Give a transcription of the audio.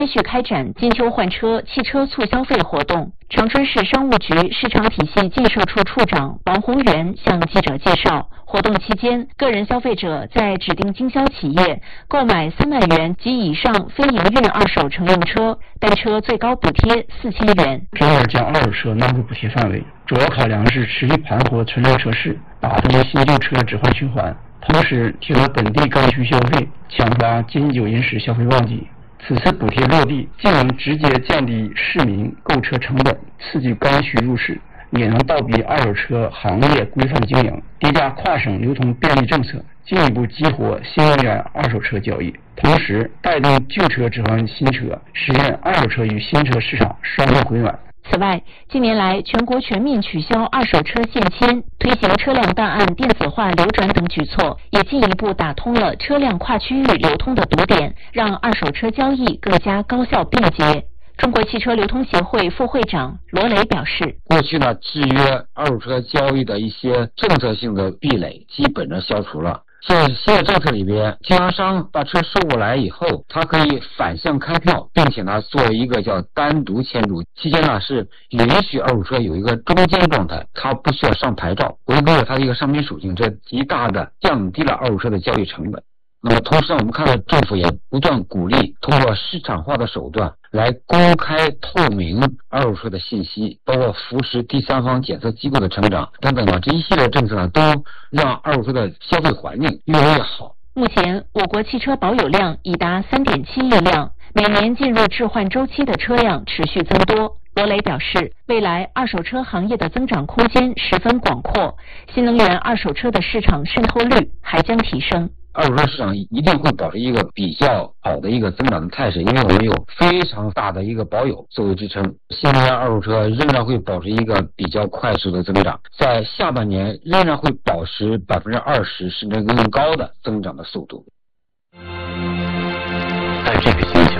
继续开展金秋换车汽车促消费活动。长春市商务局市场体系建设处处长王宏元向记者介绍，活动期间，个人消费者在指定经销企业购买3万元及以上非营运二手乘用车，单车最高补贴4000元。 这样将二手车纳入补贴范围，主要考量是持续盘活纯流车市，打通新旧车置换循环，同时提高本地刚需消费，强化金九银十消费旺季。此次补贴落地，既能直接降低市民购车成本，刺激刚需入市，也能倒逼二手车行业规范经营，叠加跨省流通便利政策，进一步激活新能源二手车交易，同时带动旧车置换新车，实现二手车与新车市场双向回暖。 此外，近年来全国全面取消二手车限迁，推行车辆档案电子化流转等举措，也进一步打通了车辆跨区域流通的堵点，让二手车交易更加高效便捷。中国汽车流通协会副会长罗雷表示， 过去呢，制约二手车交易的一些政策性的壁垒基本上消除了。在新的政策里边，经销商把车收过来以后，他可以反向开票，并且呢，作为一个叫单独签注，期间呢是允许二手车有一个中间状态，它不需要上牌照，回归了它的一个商品属性，这极大的降低了二手车的交易成本。那么同时呢，我们看到政府也不断鼓励通过市场化的手段来公开透明二手车的信息，包括扶持第三方检测机构的成长等等这一系列政策呢，都让二手车的消费环境越来越好。 目前，我国汽车保有量已达3.7亿辆，每年进入置换周期的车辆持续增多。罗雷表示，未来二手车行业的增长空间十分广阔，新能源二手车的市场渗透率还将提升。 二手车市场一定会保持一个比较好的一个增长的态势，因为我们有非常大的一个保有作为支撑，新能源二手车仍然会保持一个比较快速的增长，在下半年仍然会保持20%甚至更高的增长的速度。 在这个星期